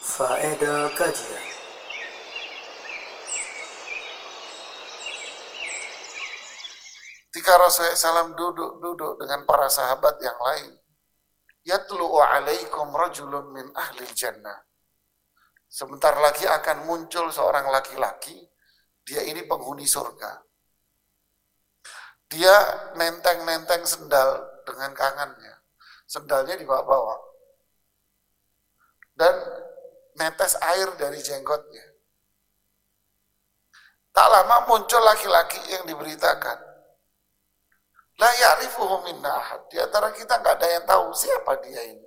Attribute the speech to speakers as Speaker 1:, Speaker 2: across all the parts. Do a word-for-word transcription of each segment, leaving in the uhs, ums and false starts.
Speaker 1: Faedah kajian.
Speaker 2: Ketika Rasulullah shallallahu alaihi wasallam duduk-duduk dengan para sahabat yang lain, yatlu'u alaikum rajulun min ahli jannah. Sebentar lagi akan muncul seorang laki-laki, dia ini penghuni surga. Dia nenteng-nenteng sendal dengan kangannya. Sendalnya dibawa-bawa. Dan netes air dari jenggotnya. Tak lama muncul laki-laki yang diberitakan. La ya'rifuhu minna ahad. Di antara kita nggak ada yang tahu siapa dia ini.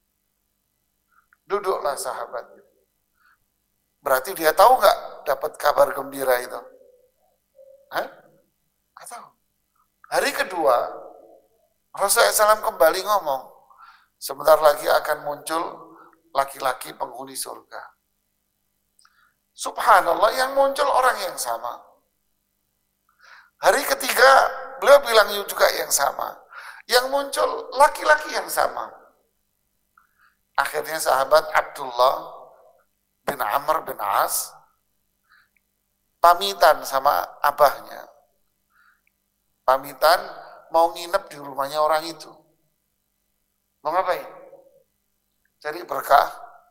Speaker 2: Duduklah sahabat. Berarti dia tahu nggak dapat kabar gembira itu? Hah? Nggak tahu. Hari kedua, Rasulullah shallallahu alaihi wasallam kembali ngomong, sebentar lagi akan muncul laki-laki penghuni surga. Subhanallah, yang muncul orang yang sama. Hari ketiga, beliau bilang juga yang sama. Yang muncul laki-laki yang sama. Akhirnya sahabat Abdullah bin Amr bin As pamitan sama abahnya. Pamitan mau nginep di rumahnya orang itu. Mau ngapain? Cari berkah?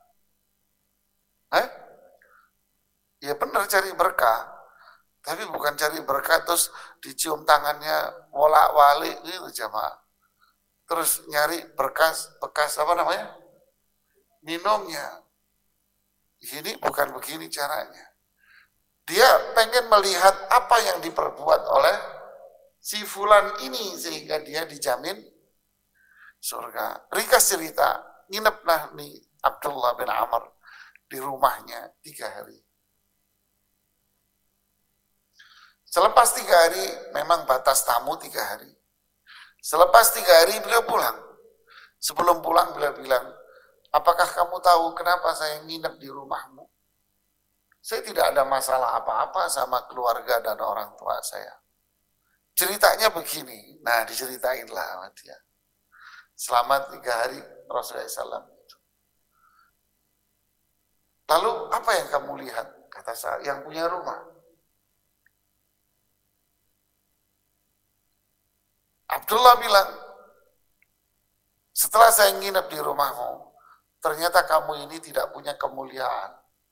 Speaker 2: Eh? Ya benar cari berkah. Tapi bukan cari berkah terus dicium tangannya wolak-walik gitu jamaah. Terus nyari berkas, bekas apa namanya? Minumnya. Ini bukan begini caranya. Dia pengen melihat apa yang diperbuat oleh si fulan ini sehingga dia dijamin surga. Ringkas cerita, ngineplah nih Abdullah bin Amr di rumahnya tiga hari. Selepas tiga hari, memang batas tamu tiga hari. Selepas tiga hari beliau pulang. Sebelum pulang beliau bilang, apakah kamu tahu kenapa saya nginep di rumahmu? Saya tidak ada masalah apa-apa sama keluarga dan orang tua saya. Ceritanya begini, nah diceritainlah sama dia. Selama tiga hari Rasulullah shallallahu alaihi wasallam. Lalu apa yang kamu lihat? Kata saya, yang punya rumah. Abdullah bilang, setelah saya nginep di rumahmu, ternyata kamu ini tidak punya kemuliaan.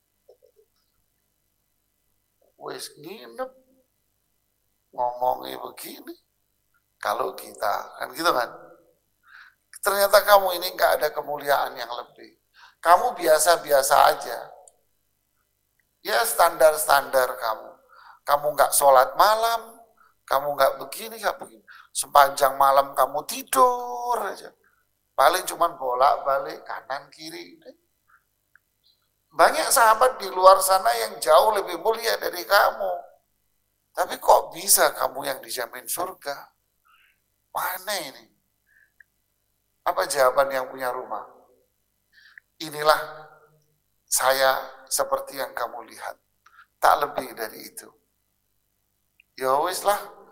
Speaker 2: Wes nginep, ngomongnya begini, kalau kita, kan gitu kan. Ternyata kamu ini nggak ada kemuliaan yang lebih. Kamu biasa-biasa aja. Ya standar-standar kamu. Kamu nggak sholat malam, kamu nggak begini, nggak begini. Sepanjang malam kamu tidur aja. Paling cuman bolak-balik kanan kiri. Banyak sahabat di luar sana yang jauh lebih mulia dari kamu. Tapi kok bisa kamu yang dijamin surga? Mana ini? Apa jawaban yang punya rumah? Inilah saya seperti yang kamu lihat. Tak lebih dari itu. Ya wis lah.